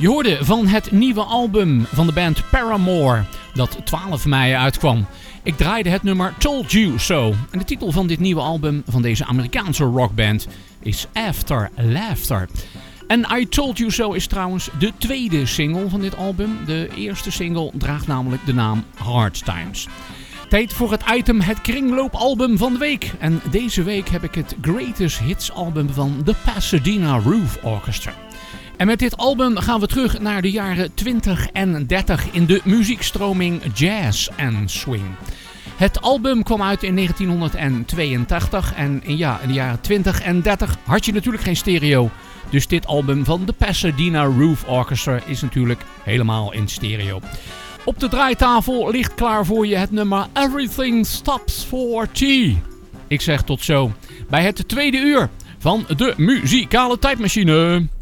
Je hoorde van het nieuwe album van de band Paramore, dat 12 mei uitkwam. Ik draaide het nummer Told You So. En de titel van dit nieuwe album van deze Amerikaanse rockband is After Laughter. En I Told You So is trouwens de tweede single van dit album. De eerste single draagt namelijk de naam Hard Times. Tijd voor het item het kringloopalbum van de week. En deze week heb ik het Greatest Hits album van The Pasadena Roof Orchestra. En met dit album gaan we terug naar de jaren 20 en 30 in de muziekstroming jazz en swing. Het album kwam uit in 1982 en in de jaren 20 en 30 had je natuurlijk geen stereo. Dus dit album van de Pasadena Roof Orchestra is natuurlijk helemaal in stereo. Op de draaitafel ligt klaar voor je het nummer Everything Stops for Tea. Ik zeg tot zo bij het tweede uur van de muzikale tijdmachine.